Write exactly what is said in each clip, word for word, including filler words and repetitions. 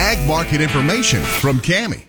ag market information from Cami.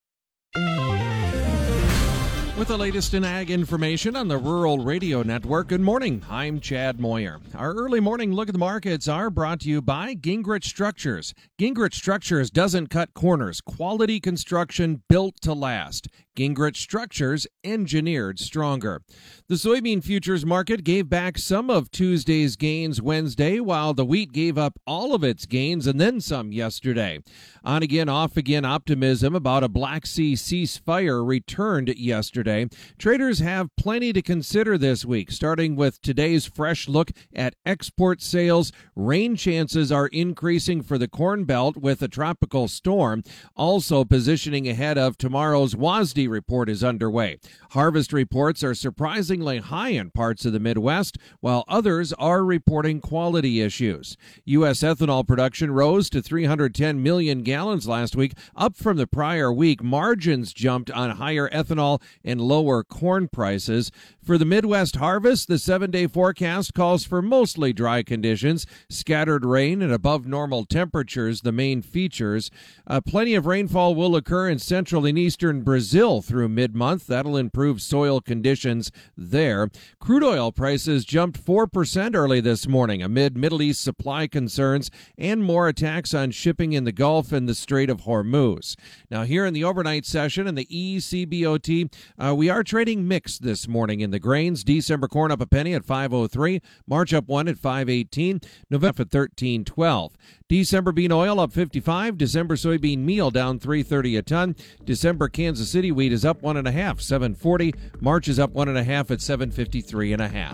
With the latest in ag information on the Rural Radio Network, good morning. I'm Chad Moyer. Our early morning look at the markets are brought to you by Gingrich Structures. Gingrich Structures doesn't cut corners. Quality construction built to last. Gingrich Structures, engineered stronger. The soybean futures market gave back some of Tuesday's gains Wednesday, while the wheat gave up all of its gains and then some yesterday. On again, off again optimism about a Black Sea ceasefire returned yesterday. Traders have plenty to consider this week, starting with today's fresh look at export sales. Rain chances are increasing for the Corn Belt with a tropical storm. Also positioning ahead of tomorrow's W A S D report is underway. Harvest reports are surprisingly high in parts of the Midwest, while others are reporting quality issues. U S ethanol production rose to three hundred ten million gallons last week, up from the prior week. Margins jumped on higher ethanol and lower corn prices. For the Midwest harvest, the seven-day forecast calls for mostly dry conditions, scattered rain, and above normal temperatures, the main features. Uh, plenty of rainfall will occur in central and eastern Brazil through mid-month. That'll improve soil conditions there. Crude oil prices jumped four percent early this morning amid Middle East supply concerns and more attacks on shipping in the Gulf and the Strait of Hormuz. Now, here in the overnight session in the E C B O T, uh, we are trading mixed this morning in the grains. December corn up a penny at five oh three, March up one at five eighteen, November at thirteen twelve. December bean oil up fifty-five, December soybean meal down three thirty a ton. December Kansas City wheat is up one and a half, seven forty. March is up one and a half at seven fifty-three and a half.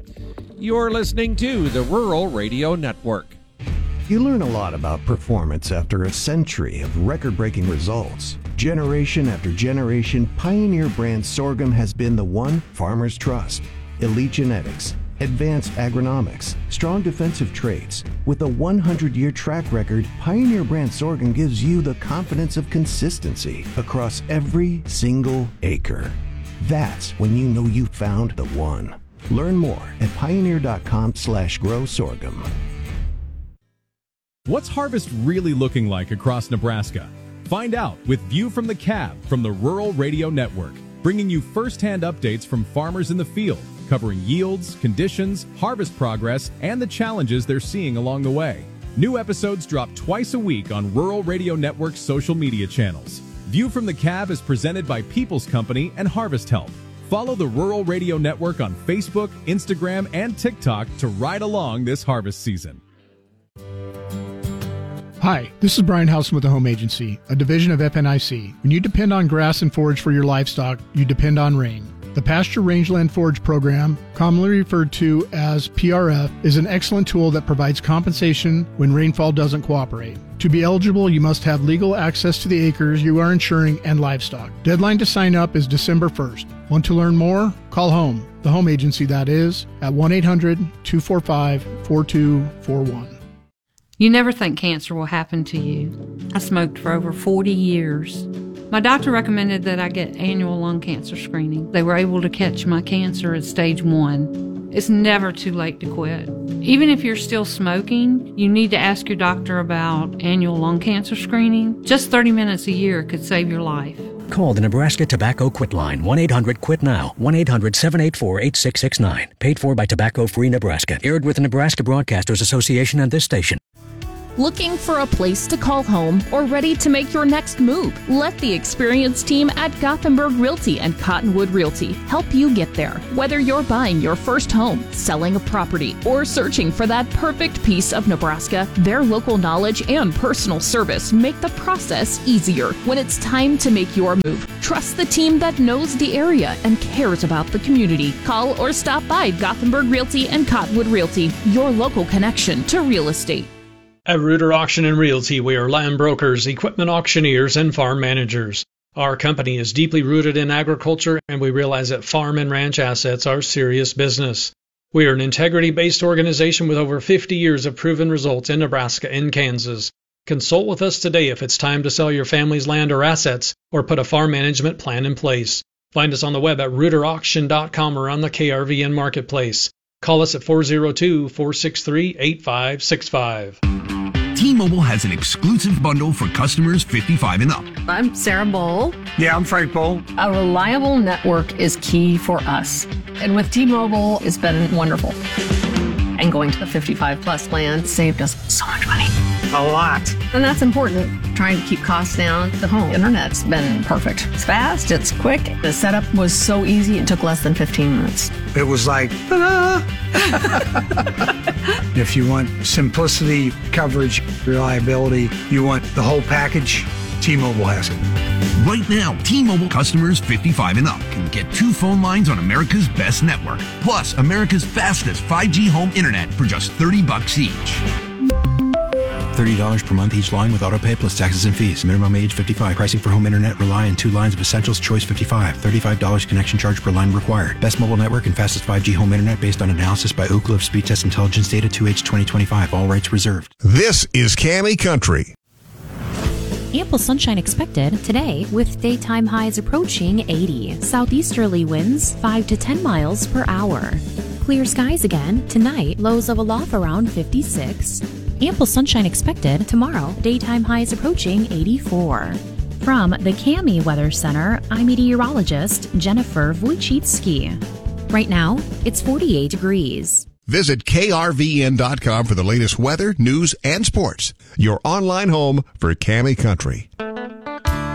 You're listening to the Rural Radio Network. You learn a lot about performance after a century of record-breaking results. Generation after generation, Pioneer brand sorghum has been the one farmers trust. Elite genetics, advanced agronomics, strong defensive traits. With a one hundred year track record, Pioneer brand sorghum gives you the confidence of consistency across every single acre. That's when you know you found the one. Learn more at pioneer.com slash grow sorghum. What's harvest really looking like across Nebraska? Find out with View from the Cab from the Rural Radio Network, bringing you first-hand updates from farmers in the field, covering yields, conditions, harvest progress, and the challenges they're seeing along the way. New episodes drop twice a week on Rural Radio Network's social media channels. View from the Cab is presented by People's Company and Harvest Help. Follow the Rural Radio Network on Facebook, Instagram, and TikTok to ride along this harvest season. Hi, this is Brian Housen with the Home Agency, a division of F N I C. When you depend on grass and forage for your livestock, you depend on rain. The Pasture Rangeland Forage Program, commonly referred to as P R F, is an excellent tool that provides compensation when rainfall doesn't cooperate. To be eligible, you must have legal access to the acres you are insuring and livestock. Deadline to sign up is December first. Want to learn more? Call HOME, the home agency that is, at one eight hundred two four five four two four one. You never think cancer will happen to you. I smoked for over forty years. My doctor recommended that I get annual lung cancer screening. They were able to catch my cancer at stage one. It's never too late to quit. Even if you're still smoking, you need to ask your doctor about annual lung cancer screening. Just thirty minutes a year could save your life. Call the Nebraska Tobacco Quit Line, one eight hundred quit now, one eight hundred seven eight four eight six six nine. Paid for by Tobacco Free Nebraska. Aired with the Nebraska Broadcasters Association and this station. Looking for a place to call home or ready to make your next move? Let the experienced team at Gothenburg Realty and Cottonwood Realty help you get there. Whether you're buying your first home, selling a property, or searching for that perfect piece of Nebraska, their local knowledge and personal service make the process easier. When it's time to make your move, trust the team that knows the area and cares about the community. Call or stop by Gothenburg Realty and Cottonwood Realty, your local connection to real estate. At Reuter Auction and Realty, we are land brokers, equipment auctioneers, and farm managers. Our company is deeply rooted in agriculture, and we realize that farm and ranch assets are serious business. We are an integrity-based organization with over fifty years of proven results in Nebraska and Kansas. Consult with us today if it's time to sell your family's land or assets, or put a farm management plan in place. Find us on the web at reuter auction dot com or on the K R V N Marketplace. Call us at four oh two, four six three, eight five six five. T-Mobile has an exclusive bundle for customers fifty-five and up. I'm Sarah Bowl. Yeah, I'm Frank Bowl. A reliable network is key for us. And with T-Mobile, it's been wonderful. And going to the fifty-five plus plan saved us so much money. A lot. And that's important. Trying to keep costs down. The home internet's been perfect. It's fast, it's quick. The setup was so easy, it took less than fifteen minutes. It was like, ta-da! If you want simplicity, coverage, reliability, you want the whole package, T-Mobile has it. Right now, T-Mobile customers fifty-five and up can get two phone lines on America's best network, plus America's fastest five G home internet for just thirty bucks each. thirty dollars per month each line with autopay plus taxes and fees. Minimum age fifty-five. Pricing for home internet rely on two lines of Essentials Choice fifty-five. thirty-five dollars connection charge per line required. Best mobile network and fastest five G home internet based on analysis by Ookla of Speed Test Intelligence data two H twenty twenty-five. All rights reserved. This is Cammy Country. Ample sunshine expected today with daytime highs approaching eighty. Southeasterly winds five to ten miles per hour. Clear skies again tonight, lows level off around fifty-six. Ample sunshine expected tomorrow, daytime highs approaching eighty-four. From the Cammy Weather Center, I'm meteorologist Jennifer Wojcicki. Right now, it's forty-eight degrees. Visit K R V N dot com for the latest weather, news, and sports. Your online home for Cammy Country.